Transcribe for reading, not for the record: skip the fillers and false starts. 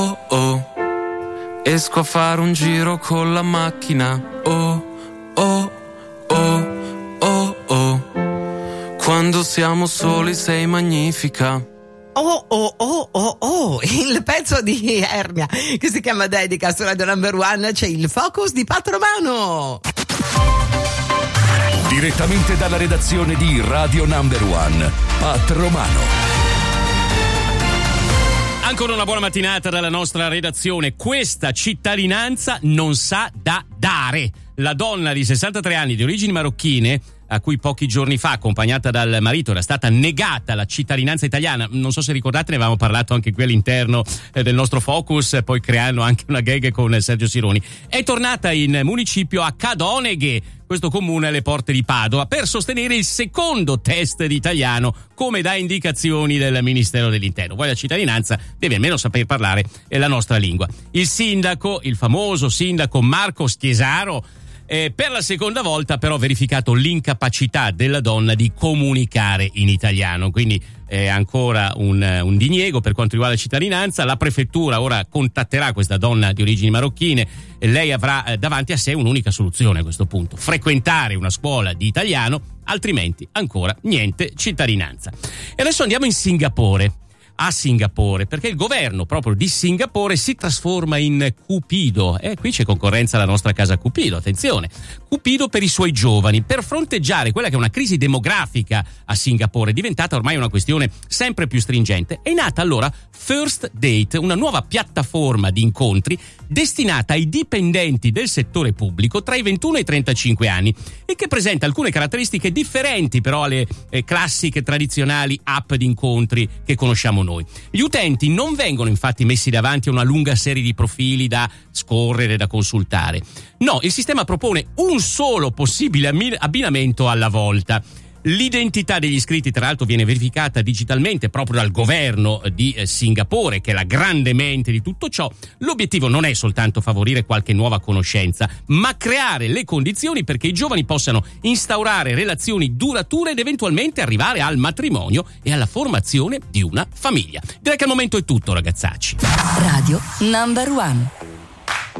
Esco a fare un giro con la macchina. Quando siamo soli sei magnifica. Il pezzo di Ernia che si chiama Dedica su Radio Number One. C'è il Focus di Pat Romano. Direttamente dalla redazione di Radio Number One, Pat Romano. Ancora una buona mattinata dalla nostra redazione. Questa cittadinanza non sa da dare. La donna di 63 anni di origini marocchine, a cui pochi giorni fa, accompagnata dal marito, era stata negata la cittadinanza italiana. Non so se ricordate, ne avevamo parlato anche qui all'interno del nostro Focus, poi creando anche una gag con Sergio Sironi. È tornata in municipio a Cadoneghe, questo comune alle porte di Padova, per sostenere il secondo test di italiano, come da indicazioni del Ministero dell'Interno. Poi la cittadinanza deve almeno saper parlare la nostra lingua. Il sindaco, il famoso sindaco Marco Schiesaro, per la seconda volta però ha verificato l'incapacità della donna di comunicare in italiano, quindi ancora un diniego per quanto riguarda la cittadinanza. La prefettura ora contatterà questa donna di origini marocchine e lei avrà davanti a sé un'unica soluzione a questo punto: frequentare una scuola di italiano, altrimenti ancora niente cittadinanza. E adesso andiamo in Singapore. A Singapore, perché il governo proprio di Singapore si trasforma in Cupido. Qui c'è concorrenza alla nostra casa Cupido, attenzione. Cupido per i suoi giovani, per fronteggiare quella che è una crisi demografica a Singapore, diventata ormai una questione sempre più stringente. È nata allora First Date, una nuova piattaforma di incontri destinata ai dipendenti del settore pubblico tra i 21 e i 35 anni e che presenta alcune caratteristiche differenti però alle classiche tradizionali app di incontri che conosciamo noi. Gli utenti non vengono infatti messi davanti a una lunga serie di profili da scorrere, da consultare. No, il sistema propone un solo possibile abbinamento alla volta. L'identità degli iscritti, tra l'altro, viene verificata digitalmente proprio dal governo di Singapore, che è la grande mente di tutto ciò. L'obiettivo non è soltanto favorire qualche nuova conoscenza, ma creare le condizioni perché i giovani possano instaurare relazioni durature ed eventualmente arrivare al matrimonio e alla formazione di una famiglia. Direi che al momento è tutto, ragazzacci. Radio Number One.